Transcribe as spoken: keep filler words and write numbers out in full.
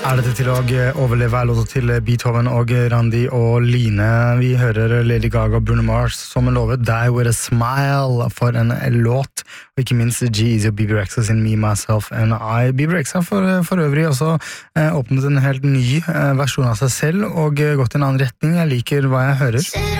er dette til å overleve låta til Beethoven og Randi og Line. Vi hører Lady Gaga og Bruno Mars som en lovet Die With A Smile for en låt, og ikke minst G-Eazy og B B Rexha sin Me, Myself and I. B B Rexha for, for øvrig også eh, åpnet en helt ny eh, versjon av seg selv og gått i en annen retning. Jeg liker hva jeg hører.